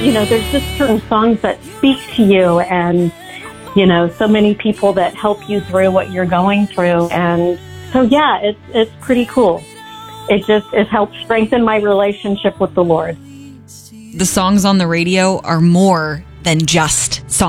there's just certain songs that speak to you, and, so many people that help you through what you're going through. And so, yeah, it's pretty cool. It helped strengthen my relationship with the Lord. The songs on the radio are more than just songs.